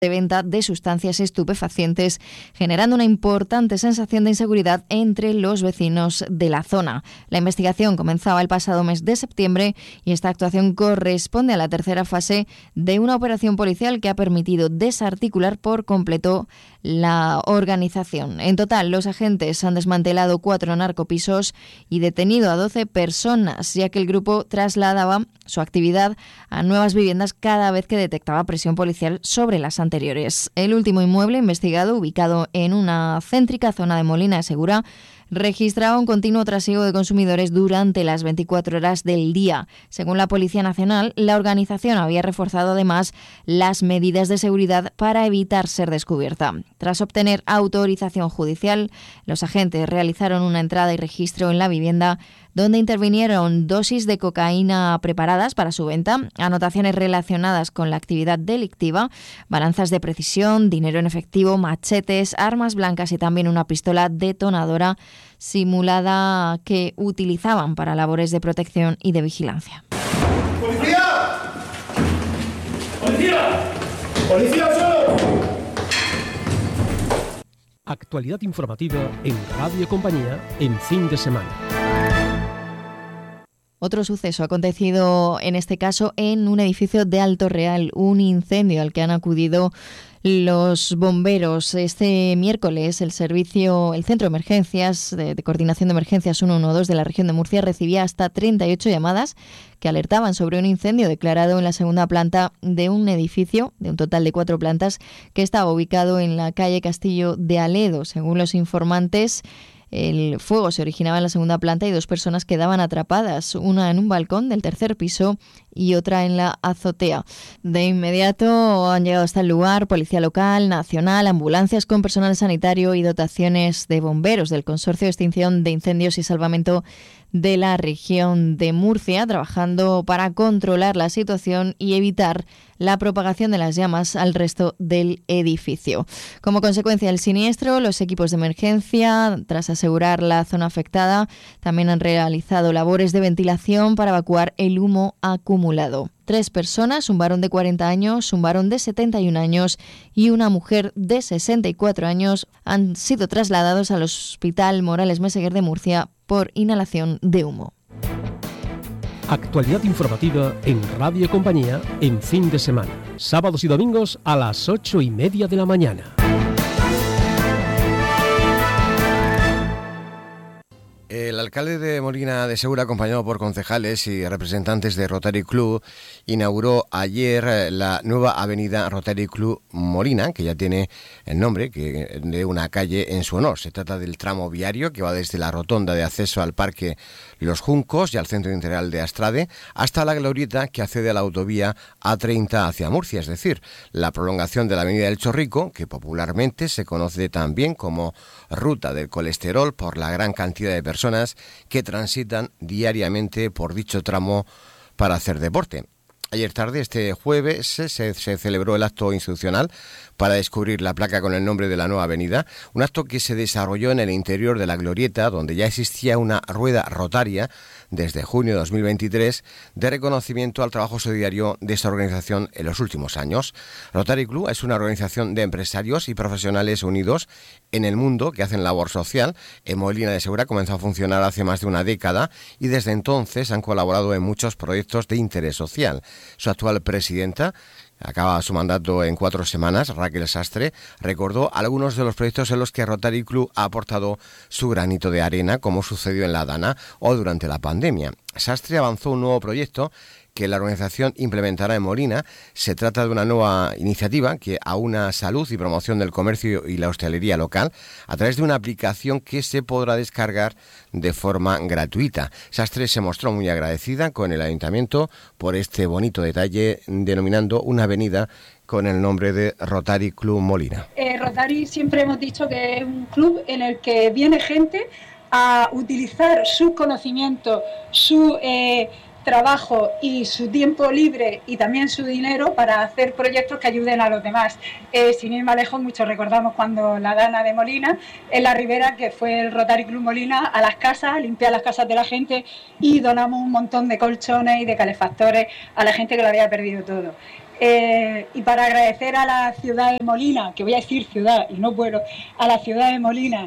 de venta de sustancias estupefacientes, generando una importante sensación de inseguridad entre los vecinos de la zona. La investigación comenzaba el pasado mes de septiembre y esta actuación corresponde a la tercera fase de una operación policial que ha permitido desarticular por completo la organización. En total, los agentes han desmantelado 4 narcopisos y detenido a 12 personas, ya que el grupo trasladaba su actividad a nuevas viviendas cada vez que detectaba presión policial sobre las anteriores. El último inmueble investigado, ubicado en una céntrica zona de Molina de Segura, registraba un continuo trasiego de consumidores durante las 24 horas del día. Según la Policía Nacional, la organización había reforzado además las medidas de seguridad para evitar ser descubierta. Tras obtener autorización judicial, los agentes realizaron una entrada y registro en la vivienda, donde intervinieron dosis de cocaína preparadas para su venta, anotaciones relacionadas con la actividad delictiva, balanzas de precisión, dinero en efectivo, machetes, armas blancas y también una pistola detonadora simulada que utilizaban para labores de protección y de vigilancia. ¡Policía! ¡Policía! ¡Policía solo! Actualidad informativa en Radio Compañía en fin de semana. Otro suceso ha acontecido en este caso en un edificio de Alto Real, un incendio al que han acudido los bomberos. Este miércoles el Centro de Emergencias, de Coordinación de Emergencias 112 de la región de Murcia recibía hasta 38 llamadas que alertaban sobre un incendio declarado en la segunda planta de un edificio, de un total de 4 plantas, que estaba ubicado en la calle Castillo de Aledo. Según los informantes, el fuego se originaba en la segunda planta y 2 personas quedaban atrapadas, una en un balcón del tercer piso y otra en la azotea. De inmediato han llegado hasta el lugar policía local, nacional, ambulancias con personal sanitario y dotaciones de bomberos del Consorcio de Extinción de Incendios y Salvamento de la región de Murcia, trabajando para controlar la situación y evitar la propagación de las llamas al resto del edificio. Como consecuencia del siniestro, los equipos de emergencia, tras asegurar la zona afectada, también han realizado labores de ventilación para evacuar el humo acumulado. 3 personas, un varón de 40 años, un varón de 71 años y una mujer de 64 años, han sido trasladados al Hospital Morales Meseguer de Murcia por inhalación de humo. Actualidad informativa en Radio Compañía en fin de semana. Sábados y domingos a las 8:30 de la mañana. El alcalde de Molina de Segura, acompañado por concejales y representantes de Rotary Club, inauguró ayer la nueva avenida Rotary Club Molina, que ya tiene el nombre de una calle en su honor. Se trata del tramo viario que va desde la rotonda de acceso al Parque Los Juncos y al Centro Integral de Astrade hasta la glorieta que accede a la autovía A30 hacia Murcia, es decir, la prolongación de la avenida del Chorrico, que popularmente se conoce también como Ruta del Colesterol por la gran cantidad de personas que transitan diariamente por dicho tramo para hacer deporte. Ayer tarde, este jueves, se celebró el acto institucional para descubrir la placa con el nombre de la nueva avenida, un acto que se desarrolló en el interior de la glorieta, donde ya existía una rueda rotaria desde junio de 2023 de reconocimiento al trabajo solidario de esta organización en los últimos años. Rotary Club es una organización de empresarios y profesionales unidos en el mundo que hacen labor social. En Molina de Segura comenzó a funcionar hace más de una década y desde entonces han colaborado en muchos proyectos de interés social. Su actual presidenta, acaba su mandato en 4 semanas, Raquel Sastre, recordó algunos de los proyectos en los que Rotary Club ha aportado su granito de arena, como sucedió en La Dana o durante la pandemia. Sastre avanzó un nuevo proyecto que la organización implementará en Molina. Se trata de una nueva iniciativa que aúna salud y promoción del comercio y la hostelería local a través de una aplicación que se podrá descargar de forma gratuita. Sastre se mostró muy agradecida con el ayuntamiento por este bonito detalle, denominando una avenida con el nombre de Rotary Club Molina. Rotary siempre hemos dicho que es un club en el que viene gente a utilizar sus conocimientos, su trabajo y su tiempo libre y también su dinero para hacer proyectos que ayuden a los demás. Sin ir más lejos, muchos recordamos cuando la Dana de Molina, en la Ribera, que fue el Rotary Club Molina, a las casas, a limpiar las casas de la gente y donamos un montón de colchones y de calefactores a la gente que lo había perdido todo. Y para agradecer a la ciudad de Molina, que voy a decir ciudad y no pueblo, a la ciudad de Molina,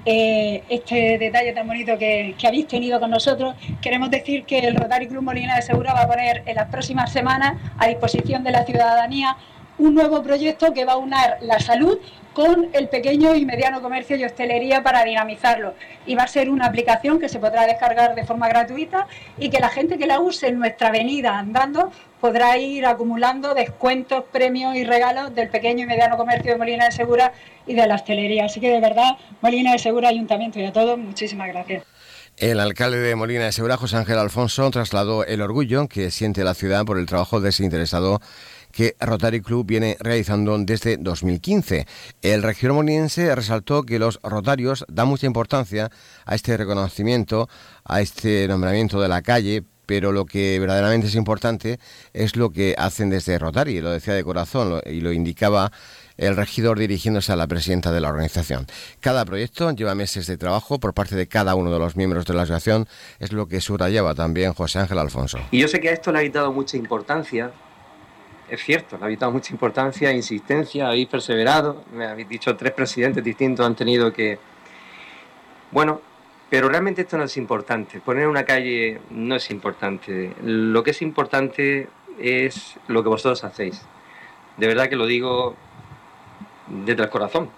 este detalle tan bonito que habéis tenido con nosotros, queremos decir que el Rotary Club Molina de Segura va a poner en las próximas semanas a disposición de la ciudadanía un nuevo proyecto que va a unir la salud con el pequeño y mediano comercio y hostelería para dinamizarlo. Y va a ser una aplicación que se podrá descargar de forma gratuita y que la gente que la use en nuestra avenida andando podrá ir acumulando descuentos, premios y regalos del pequeño y mediano comercio de Molina de Segura y de la hostelería. Así que de verdad, Molina de Segura, Ayuntamiento y a todos, muchísimas gracias. El alcalde de Molina de Segura, José Ángel Alfonso, trasladó el orgullo que siente la ciudad por el trabajo desinteresado que Rotary Club viene realizando desde 2015. El regidor molinense resaltó que los rotarios dan mucha importancia a este reconocimiento, a este nombramiento de la calle, pero lo que verdaderamente es importante es lo que hacen desde Rotary, lo decía de corazón y lo indicaba el regidor dirigiéndose a la presidenta de la organización. Cada proyecto lleva meses de trabajo por parte de cada uno de los miembros de la asociación, es lo que subrayaba también José Ángel Alfonso. Y yo sé que a esto le habéis dado mucha importancia, es cierto, le habéis dado mucha importancia, insistencia, habéis perseverado, me habéis dicho 3 presidentes distintos han tenido que... Bueno, pero realmente esto no es importante, poner una calle no es importante, lo que es importante es lo que vosotros hacéis. De verdad que lo digo desde el corazón,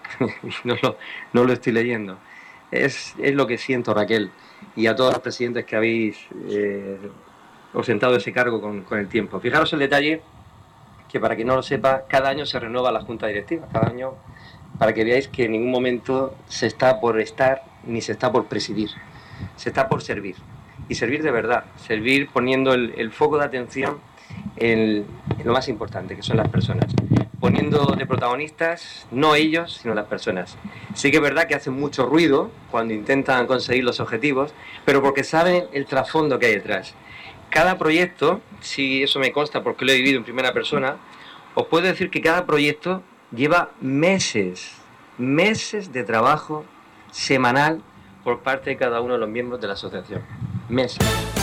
no lo estoy leyendo. Es lo que siento, Raquel, y a todos los presidentes que habéis ostentado ese cargo con el tiempo. Fijaros el detalle, que para quien no lo sepa, cada año se renueva la Junta Directiva, cada año, para que veáis que en ningún momento se está por estar ni se está por presidir, se está por servir, y servir de verdad, servir poniendo el foco de atención en lo más importante, que son las personas, poniendo de protagonistas no ellos, sino las personas. Sí que es verdad que hacen mucho ruido cuando intentan conseguir los objetivos, pero porque saben el trasfondo que hay detrás. Cada proyecto, si eso me consta porque lo he vivido en primera persona, os puedo decir que cada proyecto lleva meses de trabajo semanal por parte de cada uno de los miembros de la asociación. Meses.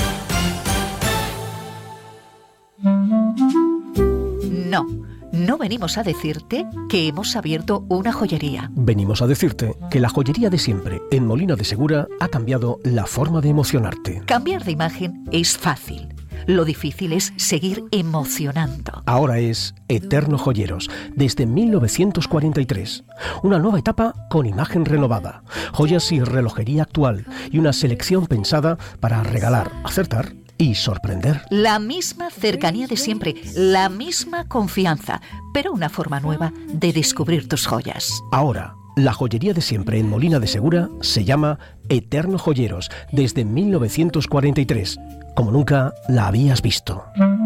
No venimos a decirte que hemos abierto una joyería. Venimos a decirte que la joyería de siempre en Molina de Segura ha cambiado la forma de emocionarte. Cambiar de imagen es fácil. Lo difícil es seguir emocionando. Ahora es Eterno Joyeros, desde 1943. Una nueva etapa con imagen renovada, joyas y relojería actual y una selección pensada para regalar, acertar y sorprender. La misma cercanía de siempre, la misma confianza, pero una forma nueva de descubrir tus joyas. Ahora, la joyería de siempre en Molina de Segura se llama Eterno Joyeros, desde 1943, como nunca la habías visto.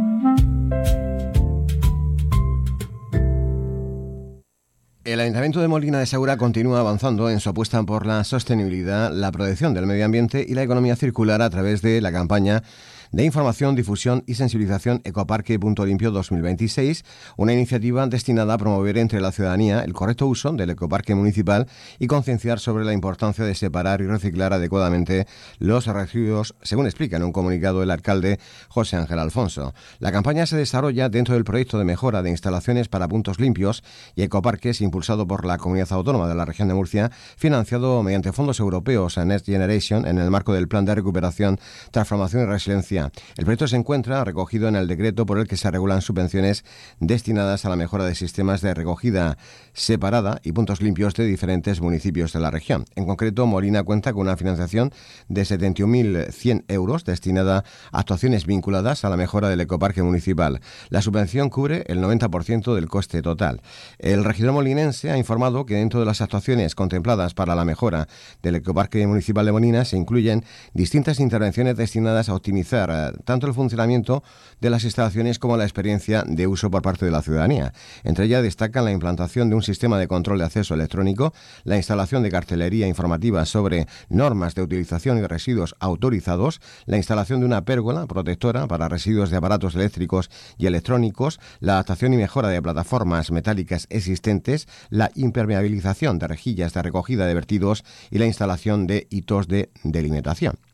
El Ayuntamiento de Molina de Segura continúa avanzando en su apuesta por la sostenibilidad, la protección del medio ambiente y la economía circular a través de la campaña de información, difusión y sensibilización Ecoparque Punto Limpio 2026, una iniciativa destinada a promover entre la ciudadanía el correcto uso del ecoparque municipal y concienciar sobre la importancia de separar y reciclar adecuadamente los residuos, según explica en un comunicado el alcalde José Ángel Alfonso. La campaña se desarrolla dentro del proyecto de mejora de instalaciones para puntos limpios y ecoparques impulsado por la Comunidad Autónoma de la Región de Murcia, financiado mediante fondos europeos a Next Generation en el marco del Plan de Recuperación, Transformación y Resiliencia. El proyecto se encuentra recogido en el decreto por el que se regulan subvenciones destinadas a la mejora de sistemas de recogida separada y puntos limpios de diferentes municipios de la región. En concreto, Molina cuenta con una financiación de 71.100 euros destinada a actuaciones vinculadas a la mejora del ecoparque municipal. La subvención cubre el 90% del coste total. El regidor molinense ha informado que dentro de las actuaciones contempladas para la mejora del ecoparque municipal de Molina se incluyen distintas intervenciones destinadas a optimizar tanto el funcionamiento de las instalaciones como la experiencia de uso por parte de la ciudadanía. Entre ellas destacan la implantación de un sistema de control de acceso electrónico, la instalación de cartelería informativa sobre normas de utilización y residuos autorizados, la instalación de una pérgola protectora para residuos de aparatos eléctricos y electrónicos, la adaptación y mejora de plataformas metálicas existentes, la impermeabilización de rejillas de recogida de vertidos y la instalación de hitos de delimitación.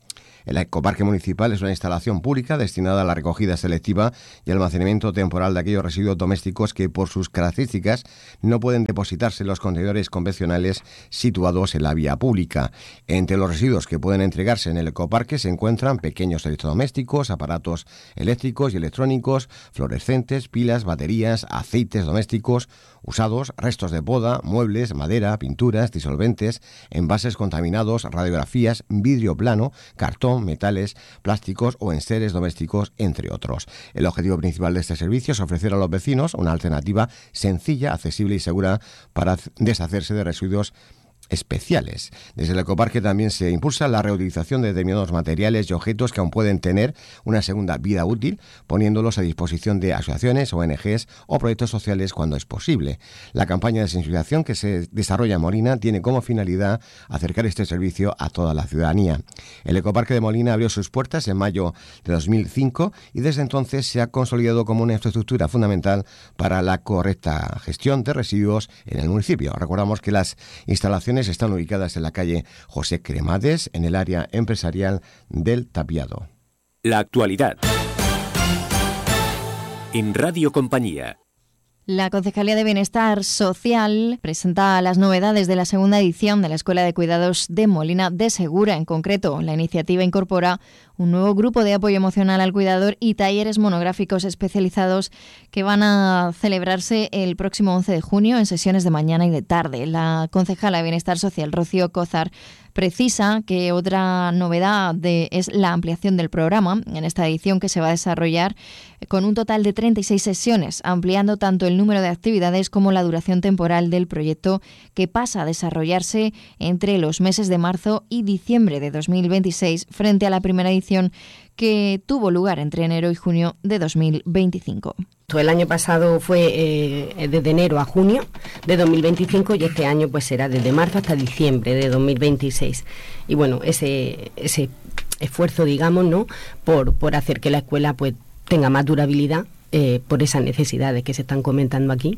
El ecoparque municipal es una instalación pública destinada a la recogida selectiva y almacenamiento temporal de aquellos residuos domésticos que por sus características no pueden depositarse en los contenedores convencionales situados en la vía pública. Entre los residuos que pueden entregarse en el ecoparque se encuentran pequeños electrodomésticos, aparatos eléctricos y electrónicos, fluorescentes, pilas, baterías, aceites domésticos usados, restos de poda, muebles, madera, pinturas, disolventes, envases contaminados, radiografías, vidrio plano, cartón, metales, plásticos o enseres domésticos, entre otros. El objetivo principal de este servicio es ofrecer a los vecinos una alternativa sencilla, accesible y segura para deshacerse de residuos especiales. Desde el ecoparque también se impulsa la reutilización de determinados materiales y objetos que aún pueden tener una segunda vida útil, poniéndolos a disposición de asociaciones, ONGs o proyectos sociales cuando es posible. La campaña de sensibilización que se desarrolla en Molina tiene como finalidad acercar este servicio a toda la ciudadanía. El ecoparque de Molina abrió sus puertas en mayo de 2005 y desde entonces se ha consolidado como una infraestructura fundamental para la correcta gestión de residuos en el municipio. Recordamos que las instalaciones están ubicadas en la calle José Cremades, en el área empresarial del Tapiado. La actualidad. En Radio Compañía. La Concejalía de Bienestar Social presenta las novedades de la segunda edición de la Escuela de Cuidados de Molina de Segura. En concreto, la iniciativa incorpora un nuevo grupo de apoyo emocional al cuidador y talleres monográficos especializados que van a celebrarse el próximo 11 de junio en sesiones de mañana y de tarde. La concejala de Bienestar Social, Rocío Cózar, precisa que otra novedad es la ampliación del programa en esta edición, que se va a desarrollar con un total de 36 sesiones, ampliando tanto el número de actividades como la duración temporal del proyecto, que pasa a desarrollarse entre los meses de marzo y diciembre de 2026 frente a la primera edición que tuvo lugar entre enero y junio de 2025. El año pasado fue desde enero a junio de 2025 y este año pues será desde marzo hasta diciembre de 2026. Y bueno, ese esfuerzo, digamos, ¿no?, por hacer que la escuela pues tenga más durabilidad por esas necesidades que se están comentando aquí,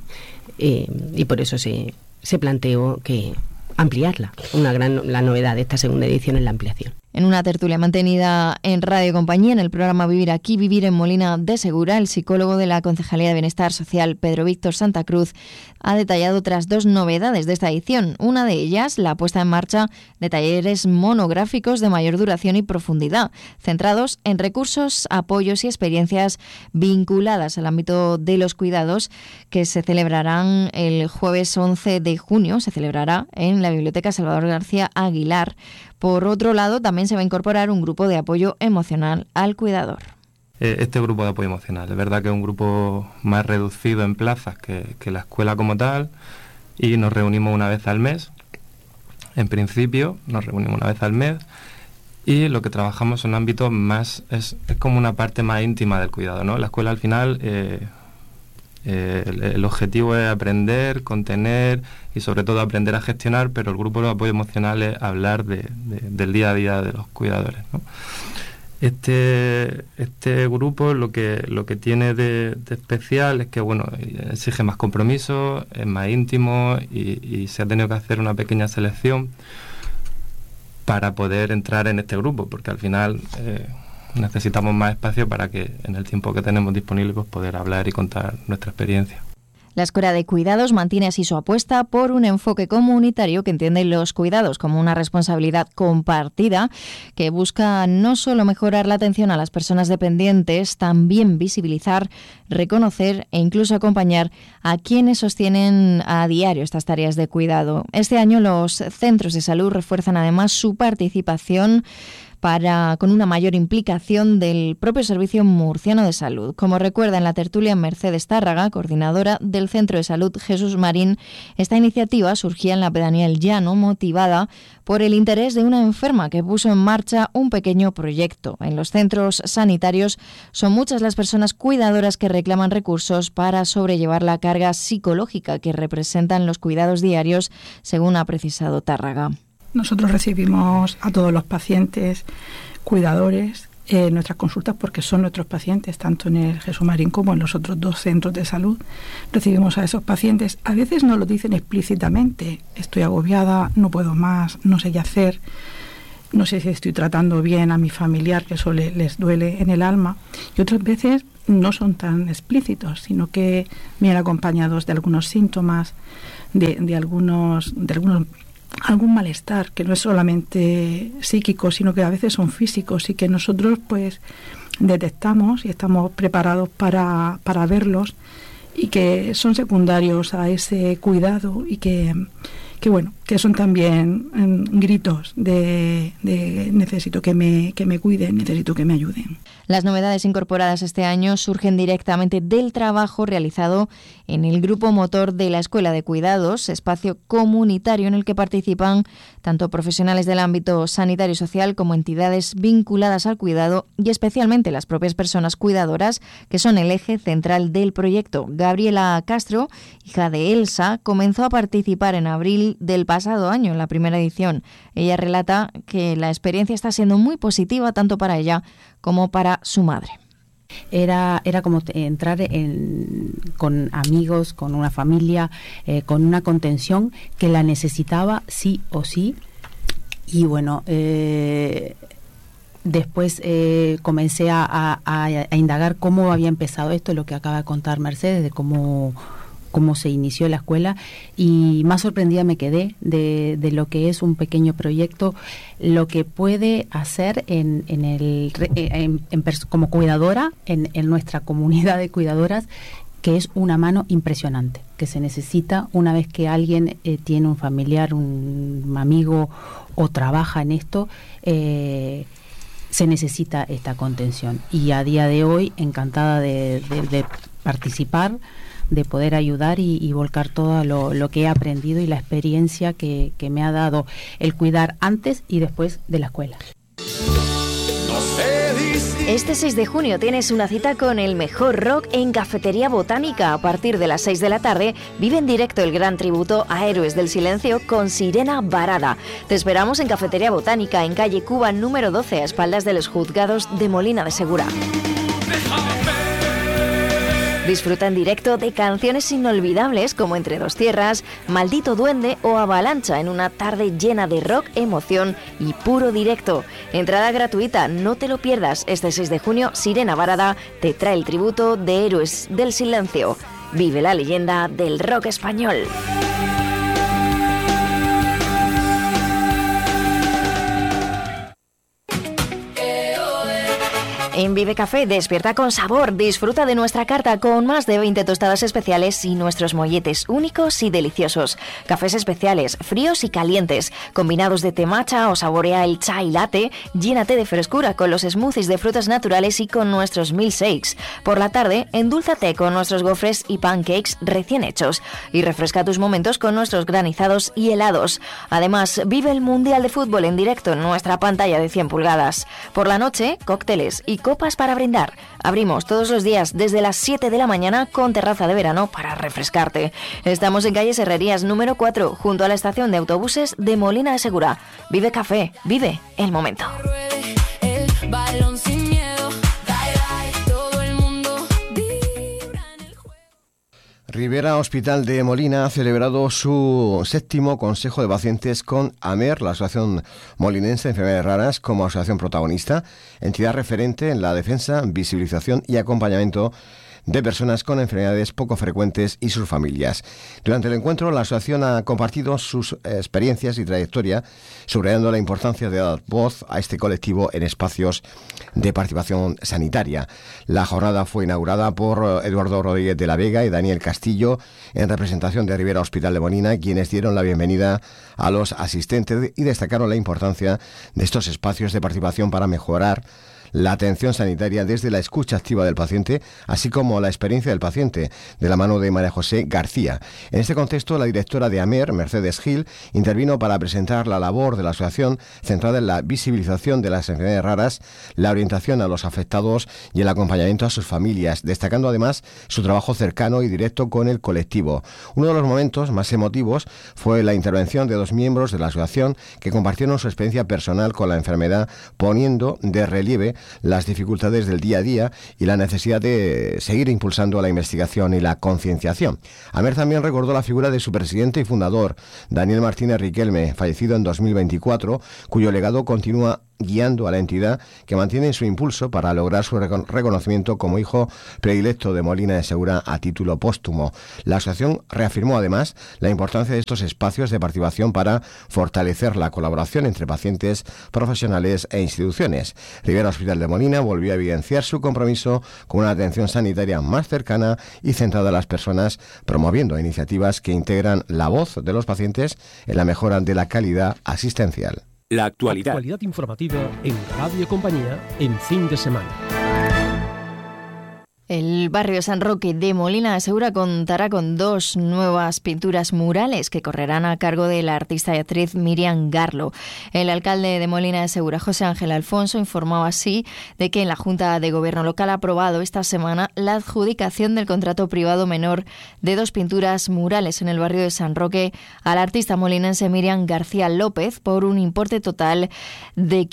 y por eso se planteó que ampliarla. La novedad de esta segunda edición es la ampliación. En una tertulia mantenida en Radio Compañía, en el programa Vivir Aquí, Vivir en Molina de Segura, el psicólogo de la Concejalía de Bienestar Social, Pedro Víctor Santa Cruz, ha detallado otras dos novedades de esta edición. Una de ellas, la puesta en marcha de talleres monográficos de mayor duración y profundidad, centrados en recursos, apoyos y experiencias vinculadas al ámbito de los cuidados, que se celebrarán el jueves 11 de junio, se celebrará en la Biblioteca Salvador García Aguilar. Por otro lado, también se va a incorporar un grupo de apoyo emocional al cuidador. Este grupo de apoyo emocional, es verdad que es un grupo más reducido en plazas que la escuela como tal, y nos reunimos una vez al mes. En principio, nos reunimos una vez al mes y lo que trabajamos en ámbitos más, es como una parte más íntima del cuidado, ¿no? La escuela al final, el objetivo es aprender, contener y sobre todo aprender a gestionar, pero el grupo de apoyo emocional es hablar del día a día de los cuidadores, ¿no? Este grupo lo que tiene de especial es que, bueno, exige más compromiso, es más íntimo y se ha tenido que hacer una pequeña selección para poder entrar en este grupo, porque al final necesitamos más espacio para que en el tiempo que tenemos disponible pues poder hablar y contar nuestra experiencia. La Escuela de Cuidados mantiene así su apuesta por un enfoque comunitario que entiende los cuidados como una responsabilidad compartida, que busca no solo mejorar la atención a las personas dependientes, también visibilizar, reconocer e incluso acompañar a quienes sostienen a diario estas tareas de cuidado. Este año los centros de salud refuerzan además su participación con una mayor implicación del propio Servicio Murciano de Salud. Como recuerda en la tertulia Mercedes Tárraga, coordinadora del Centro de Salud Jesús Marín, esta iniciativa surgía en la pedanía El Llano, motivada por el interés de una enferma que puso en marcha un pequeño proyecto. En los centros sanitarios son muchas las personas cuidadoras que reclaman recursos para sobrellevar la carga psicológica que representan los cuidados diarios, según ha precisado Tárraga. Nosotros recibimos a todos los pacientes cuidadores en nuestras consultas porque son nuestros pacientes, tanto en el Jesús Marín como en los otros dos centros de salud. Recibimos a esos pacientes, a veces no lo dicen explícitamente, estoy agobiada, no puedo más, no sé qué hacer, no sé si estoy tratando bien a mi familiar, que eso les duele en el alma, y otras veces no son tan explícitos, sino que vienen acompañados de algunos síntomas, de algún malestar, que no es solamente psíquico, sino que a veces son físicos, y que nosotros pues detectamos y estamos preparados para verlos, y que son secundarios a ese cuidado, y que son también gritos de necesito que me cuiden, necesito que me ayuden. Las novedades incorporadas este año surgen directamente del trabajo realizado en el grupo motor de la Escuela de Cuidados, espacio comunitario en el que participan tanto profesionales del ámbito sanitario y social como entidades vinculadas al cuidado, y especialmente las propias personas cuidadoras, que son el eje central del proyecto. Gabriela Castro, hija de Elsa, comenzó a participar en abril del pasado año en la primera edición. Ella relata que la experiencia está siendo muy positiva tanto para ella como para su madre. Era como entrar con amigos, con una familia, con una contención que la necesitaba sí o sí. Y bueno, después comencé a indagar cómo había empezado esto, lo que acaba de contar Mercedes, de cómo se inició la escuela, y más sorprendida me quedé de lo que es un pequeño proyecto, lo que puede hacer como cuidadora en nuestra comunidad de cuidadoras, que es una mano impresionante, que se necesita una vez que alguien tiene un familiar, un amigo o trabaja en esto. Se necesita esta contención, y a día de hoy encantada de participar, de poder ayudar y volcar todo lo que he aprendido y la experiencia que me ha dado el cuidar antes y después de la escuela. Este 6 de junio tienes una cita con el mejor rock en Cafetería Botánica. A partir de las 6 de la tarde vive en directo el gran tributo a Héroes del Silencio con Sirena Varada. Te esperamos en Cafetería Botánica, en calle Cuba número 12, a espaldas de los juzgados de Molina de Segura. Disfruta en directo de canciones inolvidables como Entre dos tierras, Maldito duende o Avalancha, en una tarde llena de rock, emoción y puro directo. Entrada gratuita, no te lo pierdas. Este 6 de junio, Sirena Varada te trae el tributo de Héroes del Silencio. Vive la leyenda del rock español. En Vive Café, despierta con sabor. Disfruta de nuestra carta con más de 20 tostadas especiales y nuestros molletes únicos y deliciosos. Cafés especiales, fríos y calientes, combinados de té matcha o saborea el chai latte. Llénate de frescura con los smoothies de frutas naturales y con nuestros milkshakes. Por la tarde, endúlzate con nuestros gofres y pancakes recién hechos. Y refresca tus momentos con nuestros granizados y helados. Además, vive el Mundial de Fútbol en directo en nuestra pantalla de 100 pulgadas. Por la noche, cócteles y copas para brindar. Abrimos todos los días desde las 7 de la mañana con terraza de verano para refrescarte. Estamos en calle Herrerías número 4, junto a la estación de autobuses de Molina de Segura. Vive Café, vive el momento. Ribera Hospital de Molina ha celebrado su 7º Consejo de Pacientes con AMER, la Asociación Molinense de Enfermedades Raras, como asociación protagonista, entidad referente en la defensa, visibilización y acompañamiento de personas con enfermedades poco frecuentes y sus familias. Durante el encuentro, la asociación ha compartido sus experiencias y trayectoria, subrayando la importancia de dar voz a este colectivo en espacios de participación sanitaria. La jornada fue inaugurada por Eduardo Rodríguez de la Vega y Daniel Castillo, en representación de Ribera Hospital de Molina, quienes dieron la bienvenida a los asistentes y destacaron la importancia de estos espacios de participación para mejorar la atención sanitaria desde la escucha activa del paciente, así como la experiencia del paciente, de la mano de María José García. En este contexto, la directora de AMER, Mercedes Gil, intervino para presentar la labor de la asociación centrada en la visibilización de las enfermedades raras, la orientación a los afectados y el acompañamiento a sus familias, destacando además su trabajo cercano y directo con el colectivo. Uno de los momentos más emotivos fue la intervención de 2 miembros de la asociación que compartieron su experiencia personal con la enfermedad, poniendo de relieve las dificultades del día a día y la necesidad de seguir impulsando la investigación y la concienciación. Amer también recordó la figura de su presidente y fundador, Daniel Martínez Riquelme, fallecido en 2024, cuyo legado continúa guiando a la entidad, que mantiene su impulso para lograr su reconocimiento como hijo predilecto de Molina de Segura a título póstumo. La asociación reafirmó además la importancia de estos espacios de participación para fortalecer la colaboración entre pacientes, profesionales e instituciones. Rivera Hospital de Molina volvió a evidenciar su compromiso con una atención sanitaria más cercana y centrada en las personas, promoviendo iniciativas que integran la voz de los pacientes en la mejora de la calidad asistencial. La actualidad. Actualidad informativa en Radio Compañía en fin de semana. El barrio San Roque de Molina de Segura contará con 2 nuevas pinturas murales que correrán a cargo de la artista y actriz Miriam Garlo. El alcalde de Molina de Segura, José Ángel Alfonso, informaba así de que en la Junta de Gobierno local ha aprobado esta semana la adjudicación del contrato privado menor de 2 pinturas murales en el barrio de San Roque a la artista molinense Miriam García López por un importe total de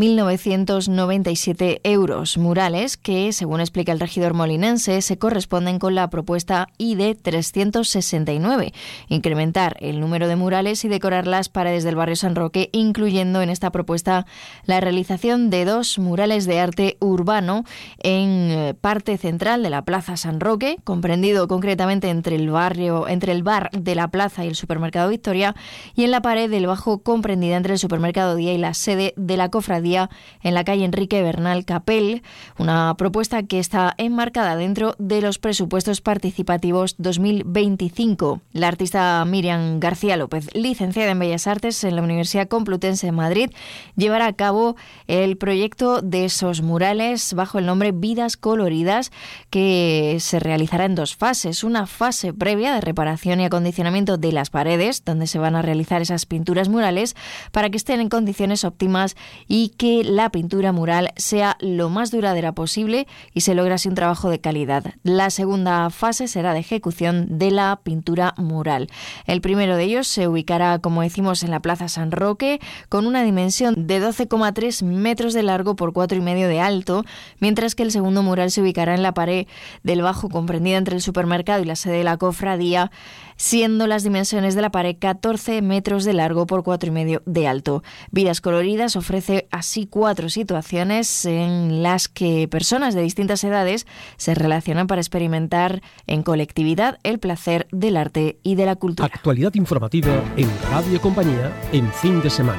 15.997 euros. Murales que, según explica el regidor molinense, se corresponden con la propuesta ID 369, incrementar el número de murales y decorar las paredes del barrio San Roque, incluyendo en esta propuesta la realización de 2 murales de arte urbano en parte central de la Plaza San Roque, comprendido concretamente entre el bar de la Plaza y el Supermercado Victoria, y en la pared del Bajo, comprendida entre el Supermercado Día y la sede de la Cofradía en la calle Enrique Bernal Capel, una propuesta que está enmarcada dentro de los presupuestos participativos 2025. La artista Miriam García López, licenciada en Bellas Artes en la Universidad Complutense de Madrid, llevará a cabo el proyecto de esos murales bajo el nombre Vidas Coloridas, que se realizará en 2 fases. Una fase previa de reparación y acondicionamiento de las paredes, donde se van a realizar esas pinturas murales para que estén en condiciones óptimas y que la pintura mural sea lo más duradera posible y se logre así un trabajo de calidad. La segunda fase será de ejecución de la pintura mural. El primero de ellos se ubicará, como decimos, en la Plaza San Roque, con una dimensión de 12,3 metros de largo por 4,5 de alto, mientras que el segundo mural se ubicará en la pared del Bajo, comprendida entre el supermercado y la sede de la Cofradía, siendo las dimensiones de la pared 14 metros de largo por 4,5 de alto. Vidas Coloridas ofrece así 4 situaciones en las que personas de distintas edades se relacionan para experimentar en colectividad el placer del arte y de la cultura. Actualidad informativa en Radio Compañía en fin de semana.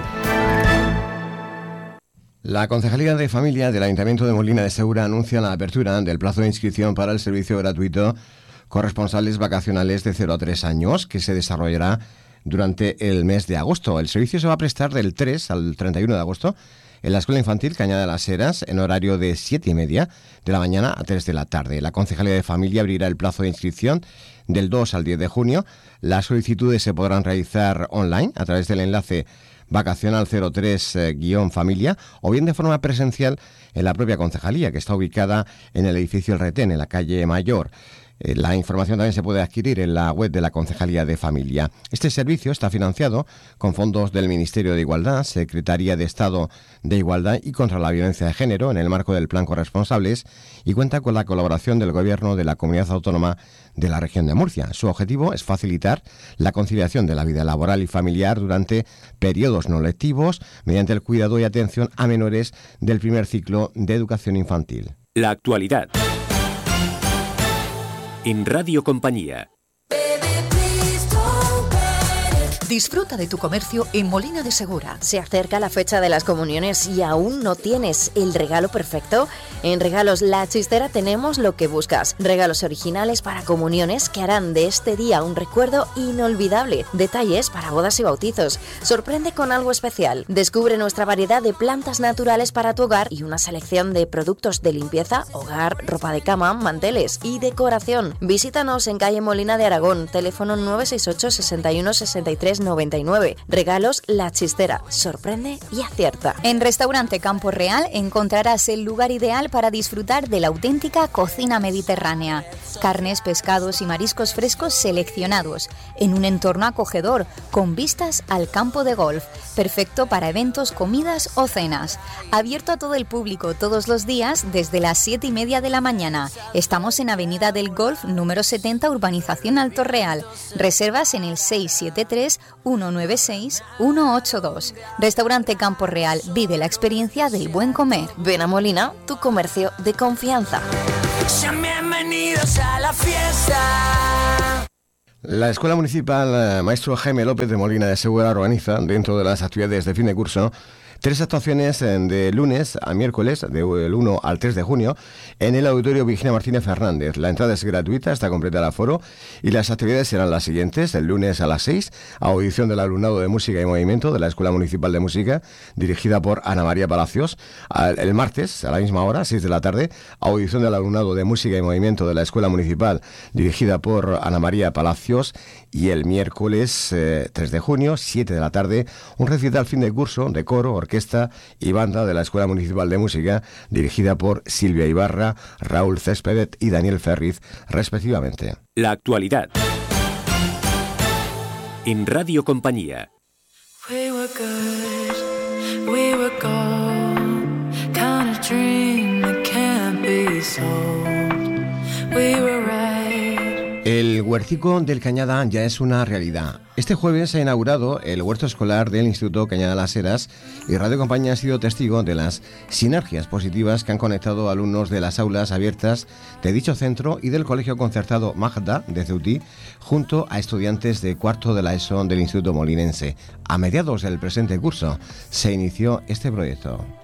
La Concejalía de Familia del Ayuntamiento de Molina de Segura anuncia la apertura del plazo de inscripción para el servicio gratuito corresponsales vacacionales de 0 a 3 años, que se desarrollará durante el mes de agosto. El servicio se va a prestar del 3 al 31 de agosto en la Escuela Infantil Cañada de las Heras, en horario de 7:30 de la mañana a 3 de la tarde. La Concejalía de Familia abrirá el plazo de inscripción del 2 al 10 de junio. Las solicitudes se podrán realizar online a través del enlace vacacional 03-familia o bien de forma presencial en la propia concejalía, que está ubicada en el edificio El Retén, en la calle Mayor. La información también se puede adquirir en la web de la Concejalía de Familia. Este servicio está financiado con fondos del Ministerio de Igualdad, Secretaría de Estado de Igualdad y contra la Violencia de Género en el marco del Plan Corresponsables y cuenta con la colaboración del Gobierno de la Comunidad Autónoma de la Región de Murcia. Su objetivo es facilitar la conciliación de la vida laboral y familiar durante periodos no lectivos mediante el cuidado y atención a menores del primer ciclo de educación infantil. La actualidad. En Radio Compañía. Disfruta de tu comercio en Molina de Segura. Se acerca la fecha de las comuniones y aún no tienes el regalo perfecto. En Regalos La Chistera tenemos lo que buscas. Regalos originales para comuniones que harán de este día un recuerdo inolvidable. Detalles para bodas y bautizos. Sorprende con algo especial. Descubre nuestra variedad de plantas naturales para tu hogar y una selección de productos de limpieza, hogar, ropa de cama, manteles y decoración. Visítanos en calle Molina de Aragón, teléfono 968 61 63 99. Regalos La Chistera. Sorprende y acierta. En Restaurante Campo Real encontrarás el lugar ideal para disfrutar de la auténtica cocina mediterránea. Carnes, pescados y mariscos frescos seleccionados, en un entorno acogedor, con vistas al campo de golf, perfecto para eventos, comidas o cenas. Abierto a todo el público todos los días desde las 7:30 de la mañana. Estamos en Avenida del Golf, número 70, Urbanización Alto Real. Reservas en el 673-196-182. Restaurante Campo Real, vive la experiencia del buen comer. Ven a Molina, tu comercio de confianza. Sean bienvenidos a la fiesta. La Escuela Municipal Maestro Jaime López de Molina de Segura organiza, dentro de las actividades de fin de curso, 3 actuaciones de lunes a miércoles, del 1 al 3 de junio, en el Auditorio Virginia Martínez Fernández. La entrada es gratuita, está completa el aforo, y las actividades serán las siguientes. El lunes a las 6, audición del alumnado de Música y Movimiento de la Escuela Municipal de Música, dirigida por Ana María Palacios. El martes, a la misma hora, 6 de la tarde, audición del alumnado de Música y Movimiento de la Escuela Municipal, dirigida por Ana María Palacios. Y el miércoles 3 de junio, 7 de la tarde, un recital fin de curso de coro, orquesta y banda de la Escuela Municipal de Música, dirigida por Silvia Ibarra, Raúl Céspedet y Daniel Ferriz, respectivamente. La actualidad. En Radio Compañía. We were good, we were gold, kind of dream that can't be sold. We were right. El Huertico del Cañada ya es una realidad. Este jueves se ha inaugurado el huerto escolar del Instituto Cañada Las Heras y Radio Compañía ha sido testigo de las sinergias positivas que han conectado alumnos de las aulas abiertas de dicho centro y del Colegio Concertado Magda de Ceutí junto a estudiantes de cuarto de la ESO del Instituto Molinense. A mediados del presente curso se inició este proyecto.